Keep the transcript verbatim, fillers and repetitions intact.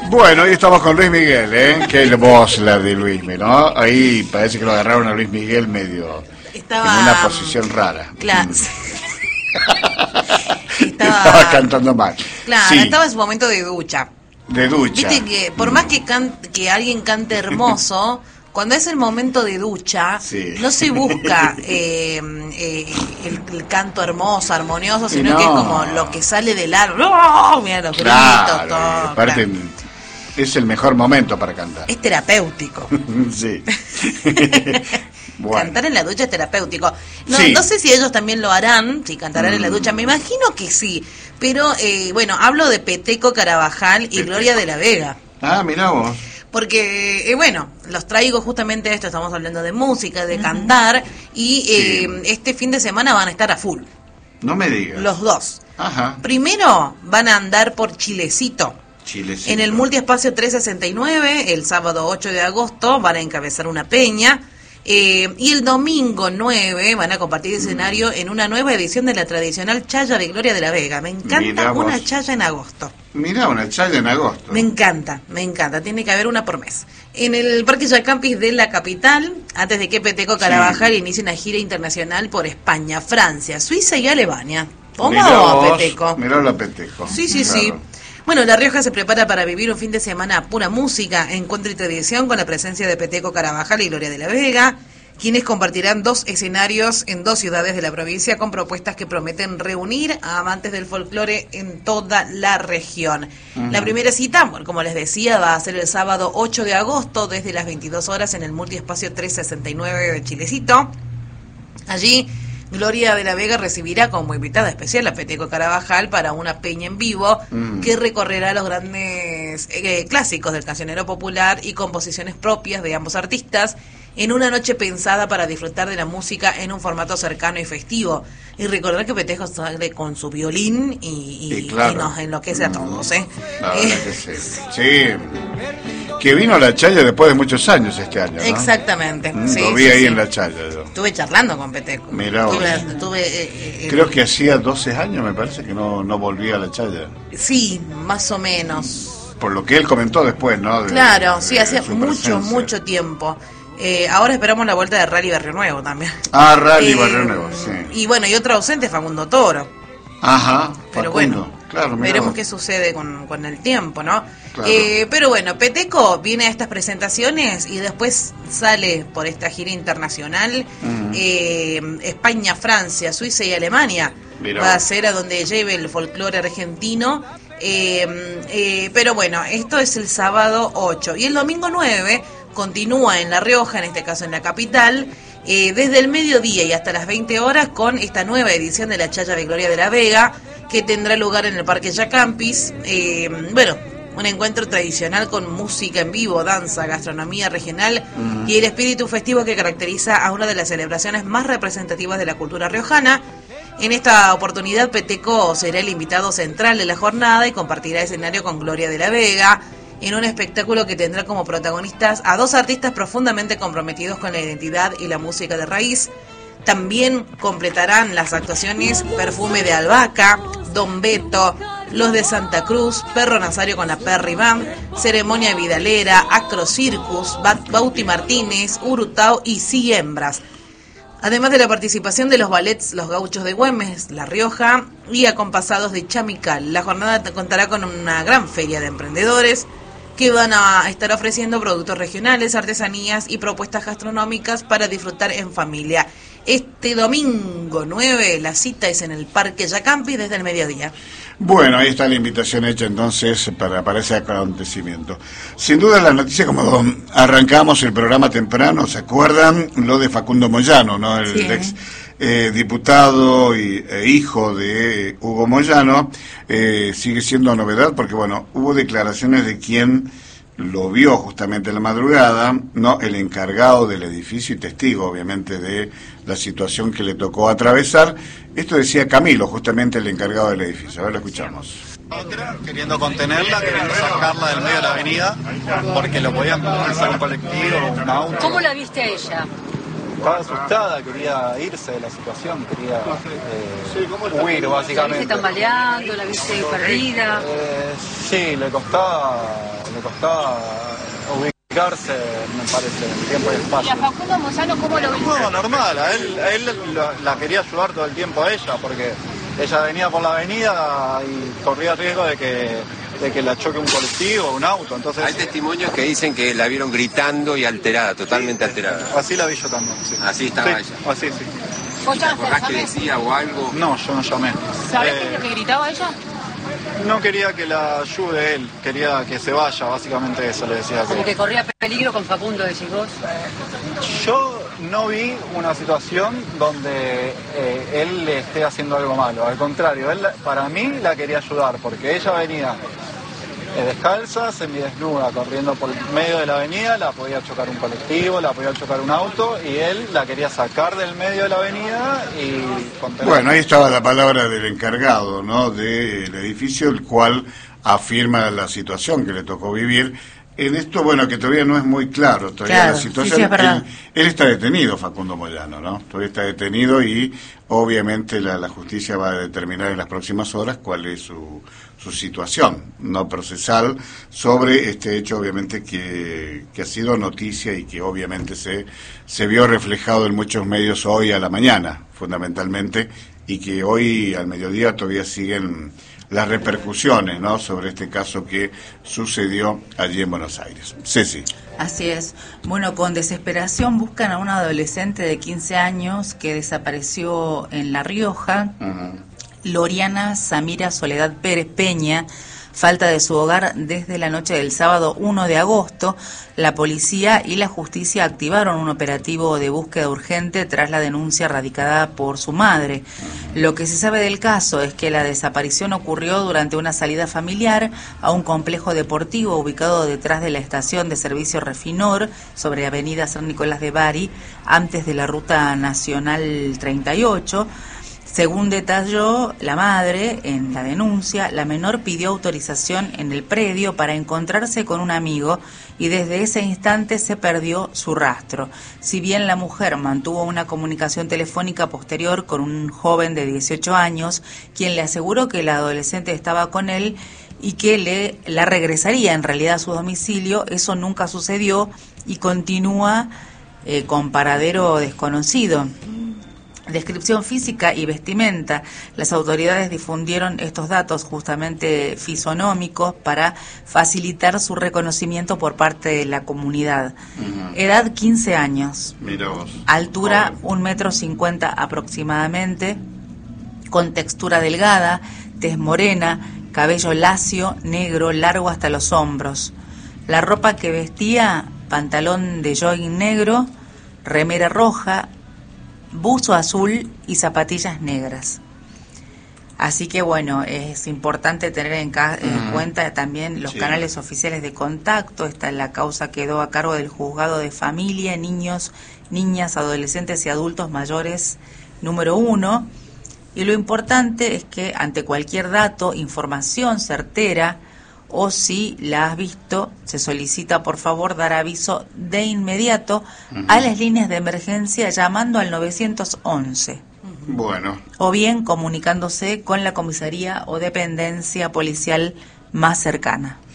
Bueno, hoy estamos con Luis Miguel, ¿eh? Qué voz la de Luis Miguel, ¿no? Ahí parece que lo agarraron a Luis Miguel medio Estaba, en una posición rara. Claro. Mm. estaba, estaba cantando mal. Claro, Sí. estaba en su momento de ducha. De ducha. Viste que por más que, can, que alguien cante hermoso, cuando es el momento de ducha, Sí. no se busca eh, eh, el, el canto hermoso, armonioso, sino no. que es como lo que sale del alma. ¡Oh! Mira los gritos, Claro, todo. y aparte Claro. es el mejor momento para cantar. Es terapéutico. Sí. Bueno. Cantar en la ducha es terapéutico. No, Sí. no sé si ellos también lo harán, si cantarán mm. en la ducha. Me imagino que sí. Pero, eh, bueno, hablo de Peteco Carabajal y Peteco. Gloria de la Vega. Ah, mirá vos. Porque, eh, bueno, los traigo justamente a esto. Estamos hablando de música, de uh-huh. cantar. Y eh, sí. este fin de semana van a estar a full. No me digas. Los dos. Ajá. Primero van a andar por Chilecito. Chilecito. En el Multiespacio trescientos sesenta y nueve, el sábado ocho de agosto, van a encabezar una peña. Eh, y el domingo nueve van a compartir escenario en una nueva edición de la tradicional chaya de Gloria de la Vega. Me encanta Mirá una vos. chaya en agosto. Mirá, una chaya en agosto. Me encanta, me encanta. Tiene que haber una por mes. En el Parque Yacampis de la capital, antes de que Peteco Carabajal sí. inicie una gira internacional por España, Francia, Suiza y Alemania. ¿Cómo, Peteco? Mirá la Peteco. Sí, sí, claro. sí. Bueno, La Rioja se prepara para vivir un fin de semana pura música, encuentro y tradición con la presencia de Peteco Carabajal y Gloria de la Vega, quienes compartirán dos escenarios en dos ciudades de la provincia con propuestas que prometen reunir a amantes del folclore en toda la región. Uh-huh. La primera cita, como les decía, va a ser el sábado ocho de agosto desde las veintidós horas en el Multiespacio trescientos sesenta y nueve de Chilecito. Allí Gloria de la Vega recibirá como invitada especial a Peteco Carabajal para una peña en vivo mm. que recorrerá los grandes eh, clásicos del cancionero popular y composiciones propias de ambos artistas en una noche pensada para disfrutar de la música en un formato cercano y festivo. Y recordar que Peteco sale con su violín y, y, y, claro. y nos enloquece a todos, ¿eh? La verdad eh. que sí. Sí. Que vino la chaya después de muchos años este año, ¿no? Exactamente. Mm, sí, lo vi sí, ahí sí. en la chaya yo. Estuve charlando con Peteco. Mirá vos. Estuve, estuve, eh, eh, Creo que hacía doce años, me parece, que no, no volvía a la chaya. Sí, más o menos. Por lo que él comentó después, ¿no? De, claro, de, sí, de hace mucho, presencia. mucho tiempo. Eh, ahora esperamos la vuelta de Rally Barrio Nuevo también. Ah, Rally eh, Barrio Nuevo, sí. Y bueno, y otro ausente, Facundo Toro. Ajá, pero Facundo. Bueno, claro, veremos qué sucede con, con el tiempo, ¿no? Claro. Eh, pero bueno, Peteco viene a estas presentaciones y después sale por esta gira internacional, uh-huh. eh, España, Francia, Suiza y Alemania. Mirá. Va a ser a donde lleve el folclore argentino. Eh, eh, pero bueno, esto es el sábado ocho. Y el domingo nueve continúa en La Rioja, en este caso en la capital, eh, desde el mediodía y hasta las veinte horas con esta nueva edición de la Chaya de Gloria de la Vega, que tendrá lugar en el Parque Yacampis. Eh, bueno, un encuentro tradicional con música en vivo, danza, gastronomía regional uh-huh. y el espíritu festivo que caracteriza a una de las celebraciones más representativas de la cultura riojana. En esta oportunidad, Peteco será el invitado central de la jornada y compartirá escenario con Gloria de la Vega, en un espectáculo que tendrá como protagonistas a dos artistas profundamente comprometidos con la identidad y la música de raíz. También completarán las actuaciones Perfume de Albahaca, Don Beto, Los de Santa Cruz, Perro Nazario con la Perry Band, Ceremonia Vidalera, Acro Circus, Bauti Martínez, Urutao y Siembras. Además de la participación de los ballets Los Gauchos de Güemes, La Rioja y acompasados de Chamical. La jornada contará con una gran feria de emprendedores que van a estar ofreciendo productos regionales, artesanías y propuestas gastronómicas para disfrutar en familia. Este domingo nueve la cita es en el Parque Yacampis desde el mediodía. Bueno, ahí está la invitación hecha entonces para, para ese acontecimiento. Sin duda la noticia, como arrancamos el programa temprano, ¿se acuerdan? Lo de Facundo Moyano, ¿no? El sí. ex eh, diputado y, e hijo de Hugo Moyano, eh, sigue siendo novedad porque, bueno, hubo declaraciones de quien lo vio justamente en la madrugada, no el encargado del edificio y testigo, obviamente, de la situación que le tocó atravesar. Esto decía Camilo, justamente el encargado del edificio. A ver, lo escuchamos. Queriendo contenerla, queriendo sacarla del medio de la avenida, porque lo podían pasar un colectivo, un auto. ¿Cómo la viste a ella? Estaba asustada, quería irse de la situación, quería eh, huir básicamente. ¿La viste tambaleando? ¿La viste perdida? Eh, sí, le costaba le costaba ubicarse, me parece, en tiempo y espacio. ¿Y a Facundo Moyano cómo lo viste? No, normal, a él, a él la, la quería ayudar todo el tiempo a ella, porque ella venía por la avenida y corría riesgo de que, de que la choque un colectivo, un auto, entonces... Hay testimonios que dicen que la vieron gritando y alterada, totalmente sí, alterada. Así la vi yo también, sí. Así estaba sí, ella. Así, sí. ¿Te acordás que decía o algo? No, yo no llamé. ¿Sabés eh, qué es lo que gritaba ella? No quería que la ayude él, quería que se vaya, básicamente eso le decía. Como que corría peligro con Facundo, decís vos. Yo no vi una situación donde eh, él le esté haciendo algo malo, al contrario, él para mí la quería ayudar, porque ella venía eh, descalza, semidesnuda, corriendo por medio de la avenida, la podía chocar un colectivo, la podía chocar un auto, y él la quería sacar del medio de la avenida y... contener. Bueno, ahí estaba la palabra del encargado, ¿no?, del edificio, el cual afirma la situación que le tocó vivir. En esto, bueno, que todavía no es muy claro, todavía claro, la situación. Sí, sí, es verdad. Él, él está detenido, Facundo Moyano, ¿no? Todavía está detenido y obviamente la, la justicia va a determinar en las próximas horas cuál es su, su situación no procesal sobre este hecho, obviamente, que, que ha sido noticia y que obviamente se, se vio reflejado en muchos medios hoy a la mañana, fundamentalmente, y que hoy al mediodía todavía siguen las repercusiones, ¿no?, sobre este caso que sucedió allí en Buenos Aires. Ceci. Así es. Bueno, con desesperación buscan a una adolescente de quince años que desapareció en La Rioja. Uh-huh. Loriana Samira Soledad Pérez Peña falta de su hogar desde la noche del sábado uno de agosto. La policía y la justicia activaron un operativo de búsqueda urgente tras la denuncia radicada por su madre. Lo que se sabe del caso es que la desaparición ocurrió durante una salida familiar a un complejo deportivo ubicado detrás de la estación de servicio Refinor, sobre Avenida San Nicolás de Bari, antes de la Ruta Nacional treinta y ocho. Según detalló la madre en la denuncia, la menor pidió autorización en el predio para encontrarse con un amigo y desde ese instante se perdió su rastro. Si bien la mujer mantuvo una comunicación telefónica posterior con un joven de dieciocho años, quien le aseguró que la adolescente estaba con él y que le la regresaría en realidad a su domicilio, eso nunca sucedió y continúa eh, con paradero desconocido. Descripción física y vestimenta. Las autoridades difundieron estos datos justamente fisonómicos para facilitar su reconocimiento por parte de la comunidad. Uh-huh. Edad quince años. Mira vos. Altura un metro cincuenta aproximadamente, con textura delgada, tez morena, cabello lacio, negro, largo hasta los hombros. La ropa que vestía, pantalón de jogging negro, remera roja, buzo azul y zapatillas negras. Así que bueno, es importante tener en, ca- en uh-huh. cuenta también los sí. canales oficiales de contacto. Esta la causa quedó a cargo del Juzgado de Familia, Niños, Niñas, Adolescentes y Adultos Mayores número uno. Y lo importante es que ante cualquier dato, información certera, o si la has visto, se solicita por favor dar aviso de inmediato uh-huh. a las líneas de emergencia llamando al nueve once. Bueno. O bien comunicándose con la comisaría o dependencia policial más cercana.